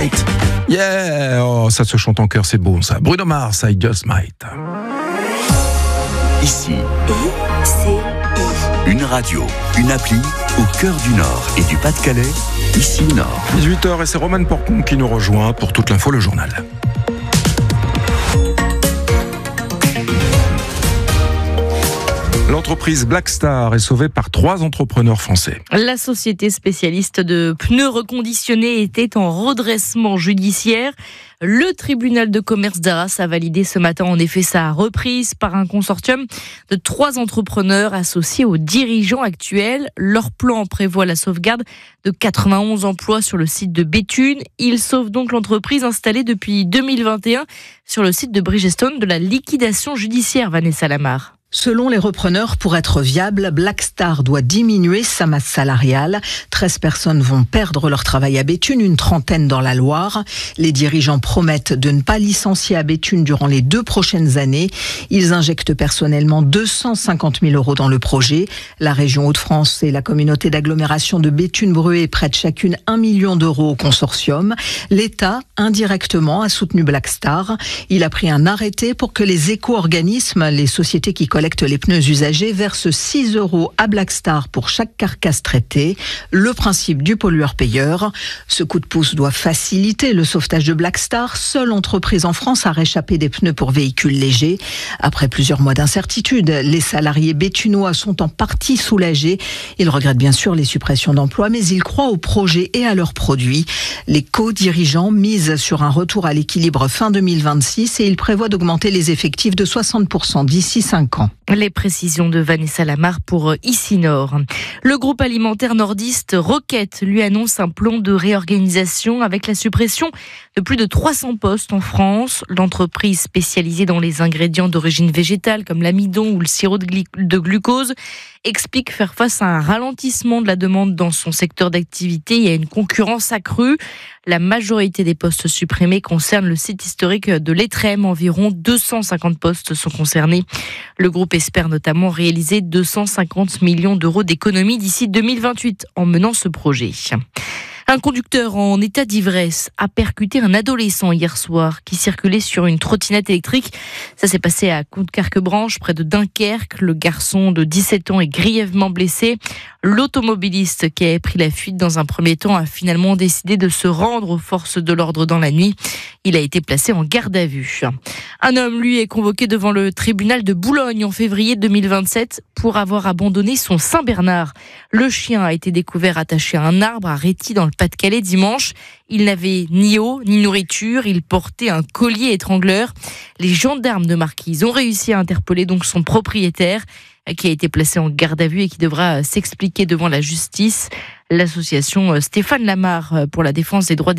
Might. Yeah, oh, ça se chante en chœur, c'est beau ça. Bruno Mars, I Just Might. Ici, une radio, une appli au cœur du Nord et du Pas-de-Calais, ici Nord. 18h et c'est Roman Porcon qui nous rejoint pour toute l'info, le journal. L'entreprise Blackstar est sauvée par 3 entrepreneurs français. La société spécialiste de pneus reconditionnés était en redressement judiciaire. Le tribunal de commerce d'Arras a validé ce matin en effet sa reprise par un consortium de 3 entrepreneurs associés aux dirigeants actuels. Leur plan prévoit la sauvegarde de 91 emplois sur le site de Béthune. Ils sauvent donc l'entreprise installée depuis 2021 sur le site de Bridgestone de la liquidation judiciaire, Vanessa Lamar. Selon les repreneurs, pour être viable, Blackstar doit diminuer sa masse salariale. 13 personnes vont perdre leur travail à Béthune, une trentaine dans la Loire. Les dirigeants promettent de ne pas licencier à Béthune durant les 2 prochaines années. Ils injectent personnellement 250 000 € dans le projet. La région Hauts-de-France et la communauté d'agglomération de Béthune-Bruay prêtent chacune 1 million d'euros au consortium. L'État, indirectement, a soutenu Blackstar. Il a pris un arrêté pour que les éco-organismes, les sociétés qui collectent les pneus usagés, versent 6 € à Blackstar pour chaque carcasse traitée. Le principe du pollueur-payeur. Ce coup de pouce doit faciliter le sauvetage de Blackstar, seule entreprise en France à réchapper des pneus pour véhicules légers. Après plusieurs mois d'incertitude, les salariés béthunois sont en partie soulagés. Ils regrettent bien sûr les suppressions d'emplois, mais ils croient au projet et à leurs produits. Les co-dirigeants misent sur un retour à l'équilibre fin 2026 et ils prévoient d'augmenter les effectifs de 60% d'ici 5 ans. Les précisions de Vanessa Lamar pour Ici Nord. Le groupe alimentaire nordiste Roquette lui annonce un plan de réorganisation avec la suppression de plus de 300 postes en France. L'entreprise spécialisée dans les ingrédients d'origine végétale comme l'amidon ou le sirop de glucose explique faire face à un ralentissement de la demande dans son secteur d'activité. Il y a une concurrence accrue. La majorité des postes supprimés concernent le site historique de l'Étrême. Environ 250 postes sont concernés. Le groupe espère notamment réaliser 250 millions d'euros d'économies d'ici 2028 en menant ce projet. Un conducteur en état d'ivresse a percuté un adolescent hier soir qui circulait sur une trottinette électrique. Ça s'est passé à Concarquebranche, près de Dunkerque. Le garçon de 17 ans est grièvement blessé. L'automobiliste qui avait pris la fuite dans un premier temps a finalement décidé de se rendre aux forces de l'ordre dans la nuit. Il a été placé en garde à vue. Un homme, lui, est convoqué devant le tribunal de Boulogne en février 2027 pour avoir abandonné son Saint-Bernard. Le chien a été découvert attaché à un arbre à Réthy dans le Pas-de-Calais dimanche. Il n'avait ni eau ni nourriture. Il portait un collier étrangleur. Les gendarmes de Marquise ont réussi à interpeller donc son propriétaire qui a été placé en garde à vue et qui devra s'expliquer devant la justice. L'association Stéphane Lamar pour la défense des droits